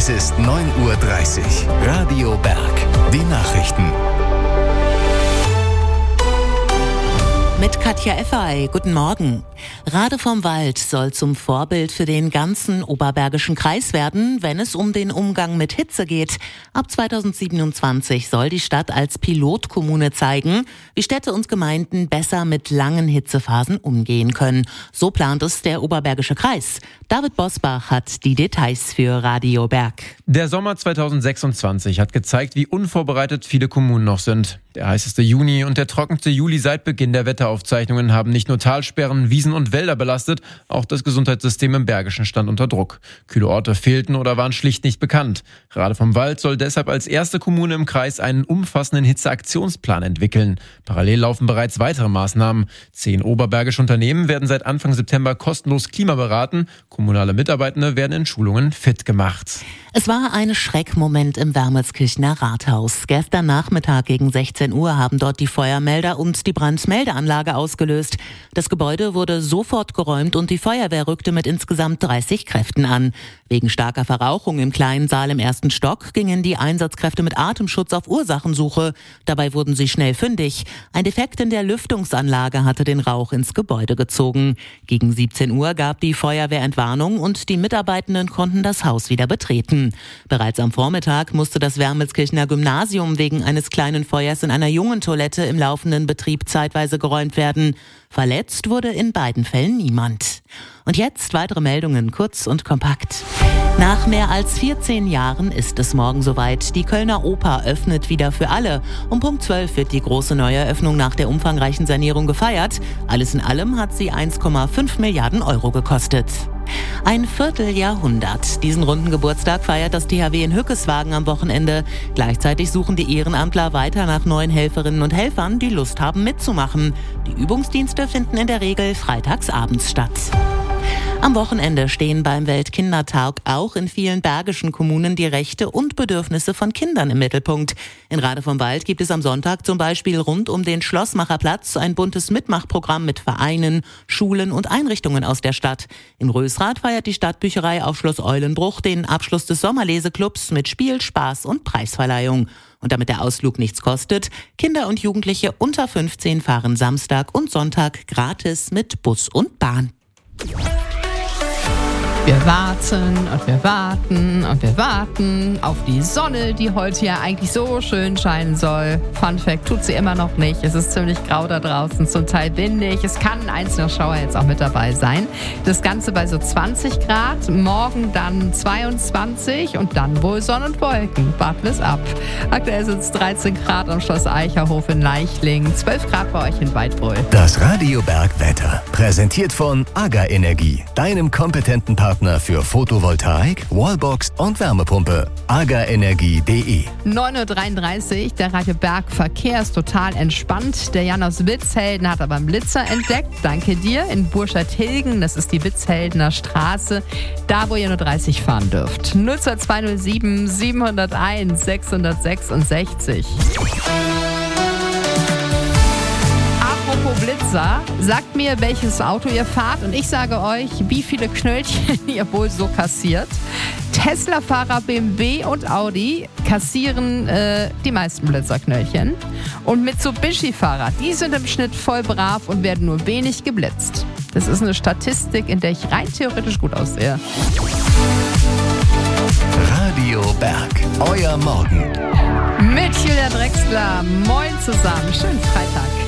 Es ist 9:30 Uhr. Radio Berg. Die Nachrichten. Mit Katja Effay. Guten Morgen. Rade vom Wald soll zum Vorbild für den ganzen Oberbergischen Kreis werden, wenn es um den Umgang mit Hitze geht. Ab 2027 soll die Stadt als Pilotkommune zeigen, wie Städte und Gemeinden besser mit langen Hitzephasen umgehen können. So plant es der Oberbergische Kreis. David Bosbach hat die Details für Radio Berg. Der Sommer 2026 hat gezeigt, wie unvorbereitet viele Kommunen noch sind. Der heißeste Juni und der trockenste Juli seit Beginn der Wetteraufzeichnungen haben nicht nur Talsperren, Wiesen und Wälder belastet, auch das Gesundheitssystem im Bergischen stand unter Druck. Kühle Orte fehlten oder waren schlicht nicht bekannt. Rade vom Wald soll deshalb als erste Kommune im Kreis einen umfassenden Hitzeaktionsplan entwickeln. Parallel laufen bereits weitere Maßnahmen. 10 oberbergische Unternehmen werden seit Anfang September kostenlos Klima beraten. Kommunale Mitarbeitende werden in Schulungen fit gemacht. Es war ein Schreckmoment im Wermelskirchener Rathaus. Gestern Nachmittag gegen 16 Uhr haben dort die Feuermelder und die Brandmeldeanlage ausgelöst. Das Gebäude wurde sofort geräumt und die Feuerwehr rückte mit insgesamt 30 Kräften an. Wegen starker Verrauchung im kleinen Saal im 1. Stock gingen die Einsatzkräfte mit Atemschutz auf Ursachensuche. Dabei wurden sie schnell fündig. Ein Defekt in der Lüftungsanlage hatte den Rauch ins Gebäude gezogen. Gegen 17 Uhr gab die Feuerwehr Entwarnung und die Mitarbeitenden konnten das Haus wieder betreten. Bereits am Vormittag musste das Wermelskirchener Gymnasium wegen eines kleinen Feuers in einer Jungentoilette im laufenden Betrieb zeitweise geräumt werden. Verletzt wurde in beiden Fällen niemand. Und jetzt weitere Meldungen, kurz und kompakt. Nach mehr als 14 Jahren ist es morgen soweit. Die Kölner Oper öffnet wieder für alle. Um Punkt 12 wird die große Neueröffnung nach der umfangreichen Sanierung gefeiert. Alles in allem hat sie 1,5 Milliarden Euro gekostet. Ein Vierteljahrhundert. Diesen runden Geburtstag feiert das THW in Hückeswagen am Wochenende. Gleichzeitig suchen die Ehrenamtler weiter nach neuen Helferinnen und Helfern, die Lust haben mitzumachen. Die Übungsdienste finden in der Regel freitags abends statt. Am Wochenende stehen beim Weltkindertag auch in vielen bergischen Kommunen die Rechte und Bedürfnisse von Kindern im Mittelpunkt. In Rade vom Wald gibt es am Sonntag zum Beispiel rund um den Schlossmacherplatz ein buntes Mitmachprogramm mit Vereinen, Schulen und Einrichtungen aus der Stadt. In Rösrath feiert die Stadtbücherei auf Schloss Eulenbruch den Abschluss des Sommerleseklubs mit Spiel, Spaß und Preisverleihung. Und damit der Ausflug nichts kostet, Kinder und Jugendliche unter 15 fahren Samstag und Sonntag gratis mit Bus und Bahn. Wir warten und wir warten und wir warten auf die Sonne, die heute ja eigentlich so schön scheinen soll. Fun Fact, tut sie immer noch nicht. Es ist ziemlich grau da draußen, zum Teil windig. Es kann ein einzelner Schauer jetzt auch mit dabei sein. Das Ganze bei so 20 Grad, morgen dann 22 und dann wohl Sonne und Wolken. Warten es ab. Aktuell sind es 13 Grad am Schloss Eicherhof in Leichling, 12 Grad bei euch in Weidbröl. Das Radio Berg Wetter. Präsentiert von AGA Energie, deinem kompetenten Partner für Photovoltaik, Wallbox und Wärmepumpe. agaenergie.de 9:33 Uhr, der Radio Berg Verkehr ist total entspannt. Der Jan aus Witzhelden hat aber einen Blitzer entdeckt. Danke dir. In Burscheid-Hilgen, das ist die Witzheldener Straße, da wo ihr nur 30 fahren dürft. 02207 701 666. Apropos Blitzer, sagt mir, welches Auto ihr fahrt und ich sage euch, wie viele Knöllchen ihr wohl so kassiert. Tesla-Fahrer, BMW und Audi kassieren die meisten Blitzerknöllchen. Und Mitsubishi-Fahrer, die sind im Schnitt voll brav und werden nur wenig geblitzt. Das ist eine Statistik, in der ich rein theoretisch gut aussehe. Radio Berg, euer Morgen. Mit Julia Drexler, moin zusammen, schönen Freitag.